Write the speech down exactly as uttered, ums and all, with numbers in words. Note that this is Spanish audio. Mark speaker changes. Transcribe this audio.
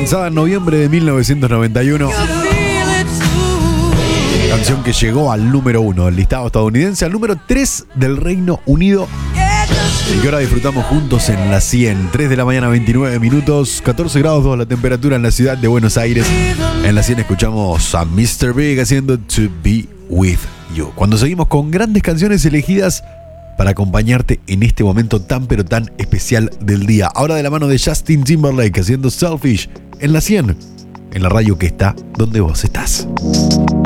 Speaker 1: lanzada en noviembre de mil novecientos noventa y uno. Canción que llegó al número uno del listado estadounidense, al número tres del Reino Unido. Y que ahora disfrutamos juntos en la cien. tres de la mañana, veintinueve minutos, catorce grados dos la temperatura en la ciudad de Buenos Aires. En la cien escuchamos a mister Big haciendo To Be With You. Cuando seguimos con grandes canciones elegidas para acompañarte en este momento tan pero tan especial del día. Ahora de la mano de Justin Timberlake haciendo Selfish en la cien. En la radio que está donde vos estás.